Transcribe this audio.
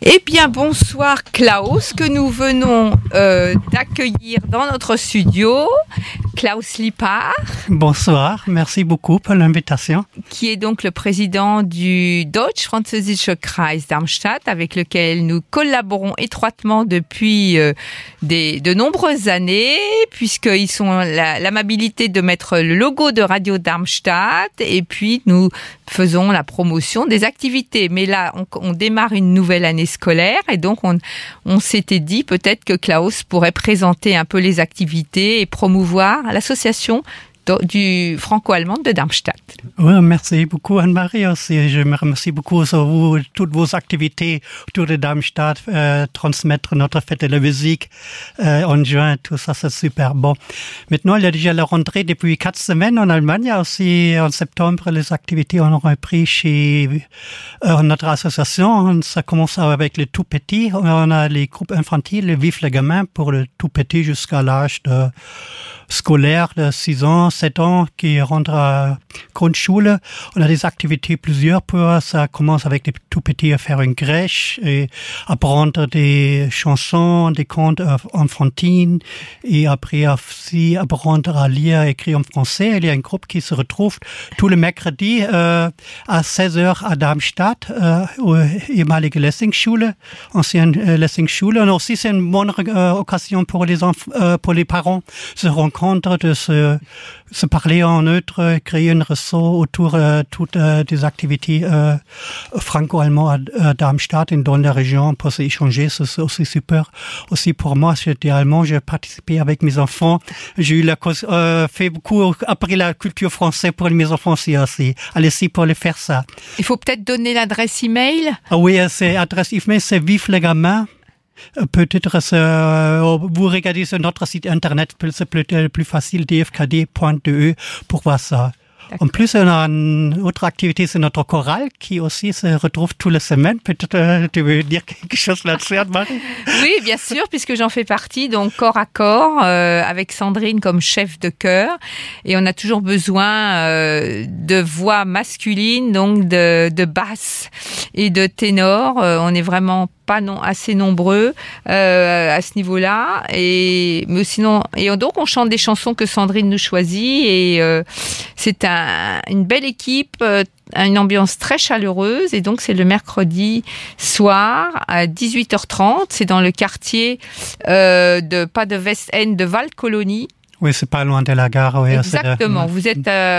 Eh bien, bonsoir Klaus, que nous venons d'accueillir dans notre studio. Klaus Lippard. Bonsoir, merci beaucoup pour l'invitation. Qui est donc le président du Deutsch-Französische Kreis Darmstadt, avec lequel nous collaborons étroitement depuis de nombreuses années, puisqu'ils ont l'amabilité de mettre le logo de Radio Darmstadt, et puis nous faisons la promotion des activités. Mais là, on démarre une nouvelle année scolaire, et donc on s'était dit peut-être que Klaus pourrait présenter un peu les activités et promouvoir l'association du franco-allemand de Darmstadt. Oui, merci beaucoup Anne-Marie aussi. Je me remercie beaucoup sur vous, toutes vos activités autour de Darmstadt, transmettre notre fête de la musique en juin, tout ça c'est super bon. Maintenant, il y a déjà la rentrée depuis 4 semaines en Allemagne. Aussi en septembre, les activités ont repris chez notre association. Ça commence avec les tout petits. On a les groupes infantiles, les Vive les gamins pour le tout petit jusqu'à l'âge de scolaire de 6 ans, 7 ans qui rentrent à Grundschule. On a des activités plusieurs pour ça. Commence avec les tout petits à faire une crèche et apprendre des chansons, des contes enfantines et après aussi apprendre à lire et écrire en français. Il y a un groupe qui se retrouve tous les mercredis à 16h à Darmstadt, ehemalige Lessingschule, ancienne Lessingschule. Et aussi c'est une bonne occasion pour les pour les parents se rencontrer, de se parler en neutre, créer un réseau autour de toutes des activités franco-allemandes à Darmstadt et dans la région pour s'échanger. C'est aussi super. Aussi pour moi, j'étais allemand, j'ai participé avec mes enfants. J'ai eu fait beaucoup, appris la culture française pour mes enfants aussi. Allez-y pour les faire ça. Il faut peut-être donner l'adresse email. Ah oui, c'est adresse email, c'est Vive les gamins. Peut-être vous regardez sur notre site internet, c'est peut-être plus facile, dfkd.de pour voir ça. En plus, on a une autre activité, c'est notre chorale qui aussi se retrouve toutes les semaines. Peut-être tu veux dire quelque chose là-dessus, Anne-Marie? Oui, bien sûr, puisque j'en fais partie, donc corps à corps, avec Sandrine comme chef de chœur. Et on a toujours besoin de voix masculines, donc de basse et de ténor. On est vraiment pas assez nombreux à ce niveau-là, mais sinon, et donc on chante des chansons que Sandrine nous choisit, et c'est une belle équipe, une ambiance très chaleureuse, et donc c'est le mercredi soir à 18h30. C'est dans le quartier pas de West-End, de Waldkolonie. Oui, c'est pas loin de la gare. Oui, exactement. Vous êtes